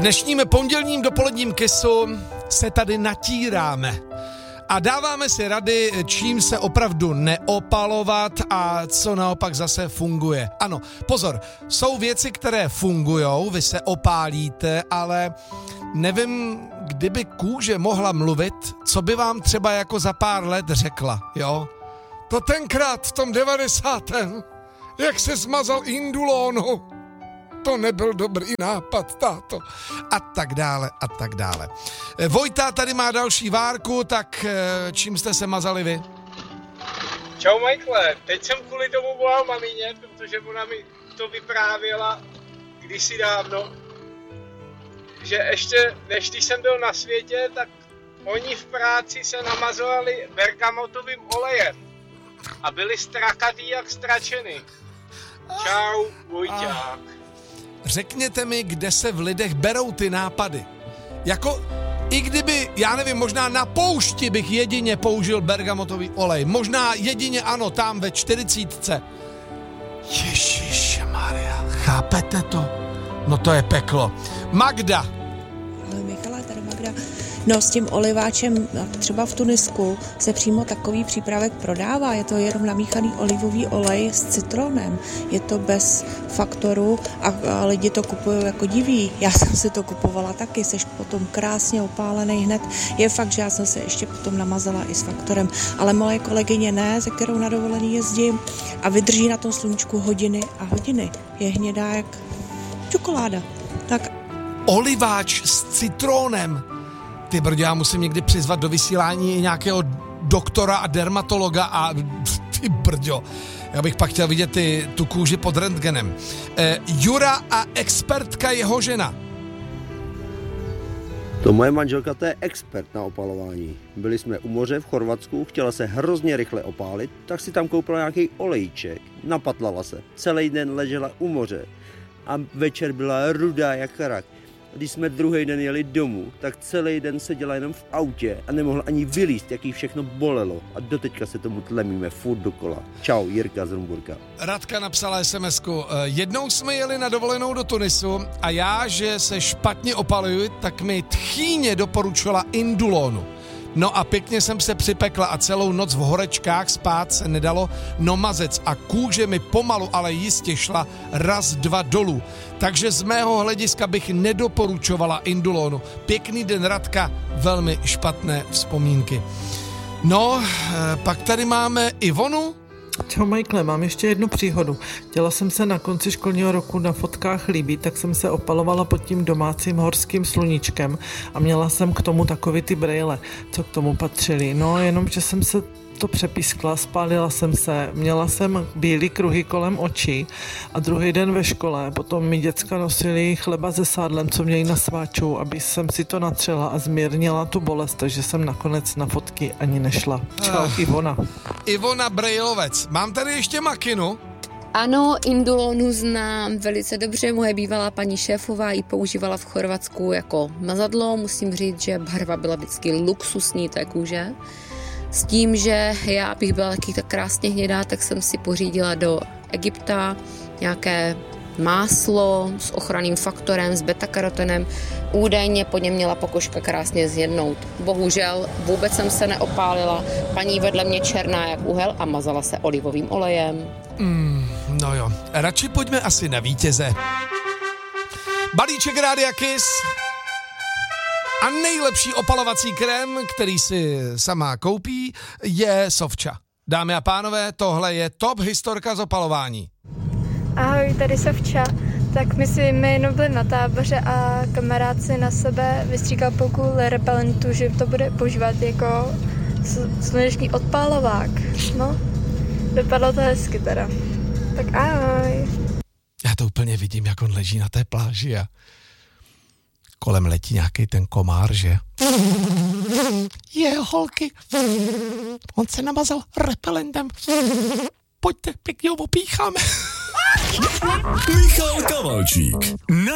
dnešním pondělním dopoledním kisu se tady natíráme a dáváme si rady, čím se opravdu neopalovat a co naopak zase funguje. Ano, pozor, jsou věci, které fungujou, vy se opálíte, ale nevím, kdyby kůže mohla mluvit, co by vám třeba jako za pár let řekla, jo? To tenkrát v tom 90. jak se smazal indulónu. To nebyl dobrý nápad, táto. A tak dále, a tak dále. Vojta tady má další várku, tak čím jste se mazali vy? Čau, Michaele. Teď jsem kvůli tomu volal mamině, protože ona mi to vyprávěla kdysi dávno, že ještě než když jsem byl na světě, tak oni v práci se namazovali bergamotovým olejem a byli strakatý jak stračeny. Čau, Vojťák. Řekněte mi, kde se v lidech berou ty nápady. Jako, i kdyby, já nevím, možná na poušti bych jedině použil bergamotový olej. Možná jedině ano, tam ve 40. Ježišmarja, chápete to? No to je peklo. Magda. Michala, tady Magda. No s tím oliváčem třeba v Tunisku se přímo takový přípravek prodává. Je to jenom namíchaný olivový olej s citronem. Je to bez faktoru a lidi to kupují jako diví. Já jsem si to kupovala taky, seš potom krásně opálený hned. Je fakt, že já jsem se ještě potom namazala i s faktorem. Ale moje kolegyně ne, se kterou na dovolený jezdím a vydrží na tom sluníčku hodiny a hodiny. Je hnědá jak čokoláda. Tak. Oliváč s citronem. Ty brdě, já musím někdy přizvat do vysílání nějakého doktora a dermatologa a ty brďo, já bych pak chtěl vidět tu kůži pod rentgenem. Jura a expertka jeho žena. To moje manželka, to je expert na opalování. Byli jsme u moře v Chorvatsku, chtěla se hrozně rychle opálit, tak si tam koupila nějaký olejček, napatlala se. Celý den ležela u moře a večer byla rudá jak rak. Když jsme druhý den jeli domů, tak celý den seděla jenom v autě a nemohla ani vylízt, jak jí všechno bolelo. A doteďka se tomu tlemíme furt dokola. Čau, Jirka z Rumburka. Radka napsala SMS-ku. Jednou jsme jeli na dovolenou do Tunisu a já, že se špatně opaluju, tak mi tchýně doporučila indulónu. No a pěkně jsem se připekla a celou noc v horečkách spát se nedalo, no mazec a kůže mi pomalu, ale jistě šla raz, dva dolů. Takže z mého hlediska bych nedoporučovala indulónu. Pěkný den, Radka, velmi špatné vzpomínky. No, pak tady máme Ivonu. Čau Michaele, mám ještě jednu příhodu. Chtěla jsem se na konci školního roku na fotkách líbit, tak jsem se opalovala pod tím domácím horským sluníčkem a měla jsem k tomu takový ty brejle, co k tomu patřily. No jenom, že jsem se to přepískla, spálila jsem se, měla jsem bílý kruhy kolem očí a druhý den ve škole potom mi děcka nosili chleba se sádlem, co měli na sváču, aby jsem si to natřela a zmírnila tu bolest, takže jsem nakonec na fotky ani nešla. Čau, Ivona. Ivona Brejlovec. Mám tady ještě makinu. Ano, indulónu znám velice dobře, moje bývalá paní šéfová ji používala v Chorvatsku jako mazadlo, musím říct, že barva byla vždycky luxusní té kůže. S tím, že já bych byla taky tak krásně hnědá, tak jsem si pořídila do Egypta nějaké máslo s ochranným faktorem, s beta-karotenem. Údajně po něm měla pokožka krásně zjednout. Bohužel vůbec jsem se neopálila. Paní vedle mě černá jak uhel a mazala se olivovým olejem. No jo, radši pojďme asi na vítěze. Balíček Rádia Kiss a nejlepší opalovací krém, který si sama koupí, je Sovča. Dámy a pánové, tohle je top historka z opalování. Ahoj, tady Sovča. Tak my jsme jenom byli na táboře a kamarád si na sebe vystříkal půlku repelentu, že to bude používat jako sluneční odpálovák. No, dopadlo to hezky teda. Tak ahoj. Já to úplně vidím, jak on leží na té pláži a kolem letí nějaký ten komár, že? Holky. On se namazal repelentem. Pojďte, pěkně ho opícháme. Michal Kavalčík.